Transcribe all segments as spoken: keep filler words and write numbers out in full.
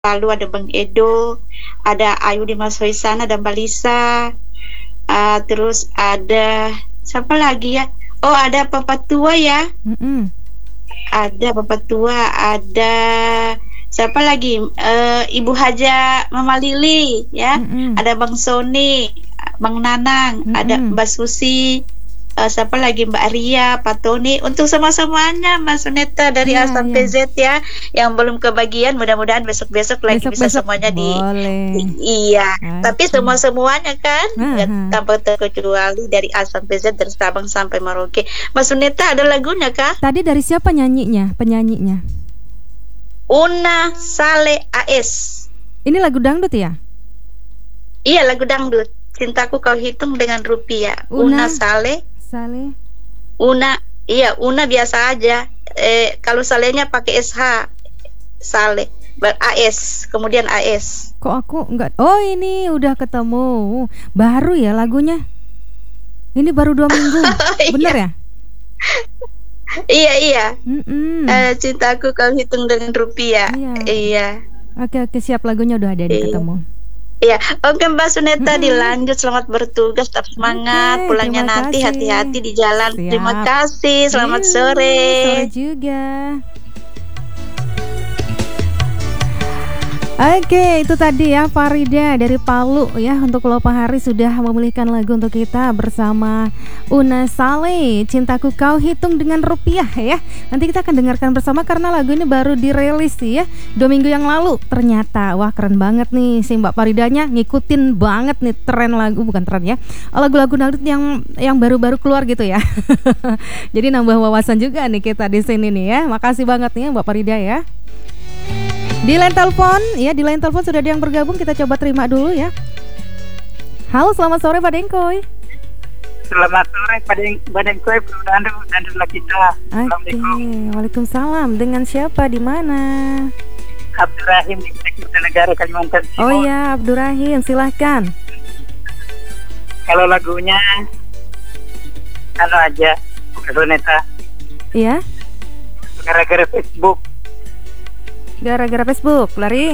lalu ada Bang Edo, ada Ayu Dimas Hoisana dan Balisa, uh, terus ada siapa lagi ya? Oh, ada Papa Tua ya. Mm-mm. Ada Bapak Tua, ada siapa lagi? Uh, Ibu Haja Mama Lili ya. Mm-mm. Ada Bang Sony, Bang Nanang, Mm-mm. ada Mbak Susi, uh, siapa lagi Mbak Ria, Pak Tony. Untuk semua-semuanya Mbak Suneta dari Iya, A sampai iya. Z ya. Yang belum kebagian mudah-mudahan besok-besok lagi bisa Besok-besok semuanya di boleh. I- iya, tapi Oke. semua-semuanya kan nggak Aha. tanpa terkecuali dari A sampai Z, dari Sabang sampai Merauke. Mbak Suneta ada lagunya kah? Tadi dari siapa nyanyinya, penyanyinya? Una Sale A S. Ini lagu dangdut ya? Iya, lagu dangdut. Cintaku kau hitung dengan rupiah. Una Una Sale. Saleh. Una, iya, Una biasa aja. Eh, kalau salenya pakai S H. Sale. Ber A S, kemudian A S. Kok aku enggak? Oh, ini udah ketemu. Baru ya lagunya? Ini baru dua minggu. Bener ya? Iya, iya. Mm-mm. Eh, cintaku kau hitung dengan rupiah. Iya. Iya. Oke, oke, siap, lagunya udah ada nih, Iya. ketemu. Iya, oke Mbak Suneta, Mm-mm. dilanjut. Selamat bertugas, tetap semangat. Oke, Pulangnya terima nanti kasih. hati-hati di jalan. Siap. Terima kasih. Selamat Yuk, sore. Sore juga. Oke, itu tadi ya Farida dari Palu ya, untuk Lopa Hari sudah memilihkan lagu untuk kita bersama Una Saleh, Cintaku Kau Hitung dengan Rupiah ya. Nanti kita akan dengarkan bersama karena lagu ini baru dirilis ya dua minggu yang lalu. Ternyata wah keren banget nih si Mbak Faridanya, ngikutin banget nih tren lagu, bukan tren ya, lagu-lagu dangdut yang yang baru-baru keluar gitu ya. Jadi nambah wawasan juga nih kita di sini nih ya. Makasih banget nih Mbak Farida ya. Di line telepon, ya di line telepon sudah ada yang bergabung, kita coba terima dulu ya. Halo, selamat sore Pak Dengkoy. Selamat sore Pak Deng, Pak Dengkoy, Bro Dandu dan Dula kita. Oke, Assalamualaikum. waalaikumsalam. Dengan siapa, di mana? Abdurrahim di Negara Kalimantan Timur. Oh ya, Abdurrahim, silahkan. Kalau lagunya, anu aja, Soneta, Iya, gara-gara Facebook, gara-gara Facebook, lari.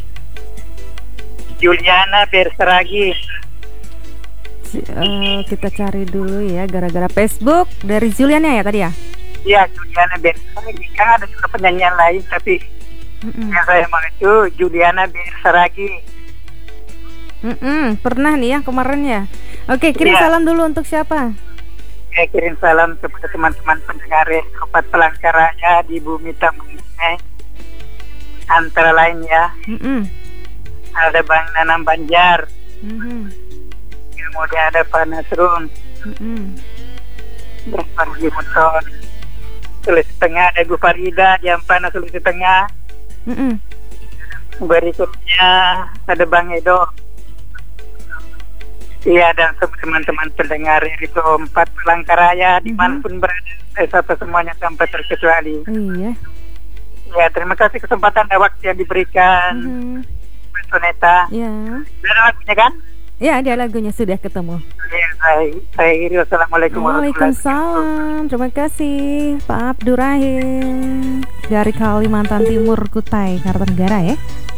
Juliana Berseragi. Si- eh, kita cari dulu ya, gara-gara Facebook dari Juliana ya tadi ya. Iya, Juliana Berseragi. Kan ada juga penyanyian lain, tapi Mm-mm. yang saya mau itu Juliana Berseragi. Mm-mm, pernah nih ya kemarin ya. Oke, kirim Iya. salam dulu untuk siapa? Saya kirim salam kepada teman-teman pendengar Kabupaten Palangkaraya di Bumi Tambungan. Antara lain ya, Mm-mm. ada Bang Nanam Banjar, Mhm. kemudian ada Pak Nasrun, Mm-mm. dan Parji Muton. Sulawesi Tengah ada Bu Farida di Ampana, Sulawesi Tengah. Mm-mm. Berikutnya ada Bang Edo. Iya, dan teman-teman pendengar itu empat Palangkaraya dimanapun berada, saya sapa semuanya tanpa terkecuali. Iya. Ya, terima kasih kesempatan dan waktu yang diberikan, Mhm. Mbak Soneta. Ya. Ada lagunya kan? Ya, ada lagunya, sudah ketemu. Ya, saya, saya kiri. Wassalamualaikum warahmatullahi wabarakatuh. Waalaikumsalam. Terima kasih Pak Abdurrahim dari Kalimantan Timur, Kutai, Kartanegara ya.